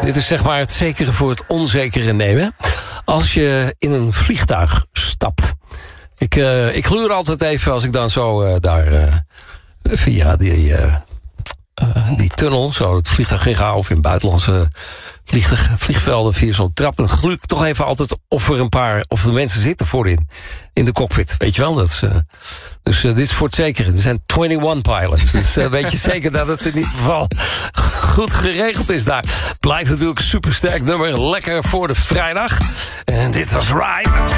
Dit is zeg maar het zekere voor het onzekere nemen. Als je in een vliegtuig stapt. Ik gluur altijd even als ik dan zo daar via die tunnel, zo het vliegtuig in ga, of in buitenlandse vliegvelden via zo'n trap. Dan gluur ik toch even altijd of de mensen zitten voorin in de cockpit. Weet je wel? Dus dit is voor het zekere. Er zijn 21 pilots. Dus weet je zeker dat het in ieder geval goed geregeld is daar. Blijft natuurlijk een supersterk nummer. Lekker voor de vrijdag. En dit was Ride.